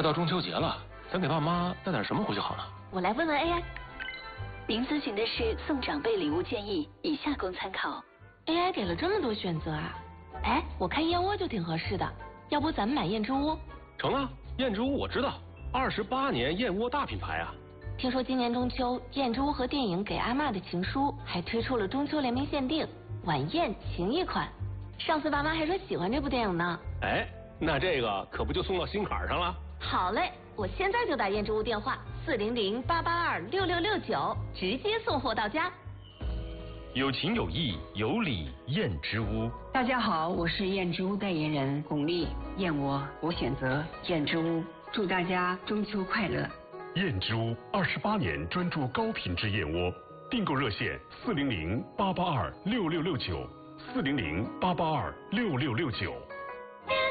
到中秋节了，咱给爸妈带点什么回去好呢？ 我来问问 AI。您咨询的是送长辈礼物建议，以下供参考。AI 给了这么多选择啊！哎，我看燕窝就挺合适的，要不咱们买燕之屋？ 成啊，燕之屋我知道，28年燕窝大品牌啊。 听说今年中秋，燕之屋和电影《给阿嬷的情书》还推出了中秋联名限定晚宴情谊款。上次爸妈还说喜欢这部电影呢。 哎，那这个可不就送到心坎上了？ 好嘞，我现在就打燕之屋电话400-882-6669，直接送货到家。 有情有义有礼燕之屋。 大家好，我是燕之屋代言人巩俐，燕窝我选择燕之屋，祝大家中秋快乐。 燕之屋28年专注高品质燕窝，订购热线400-882-6669，400-882-6669。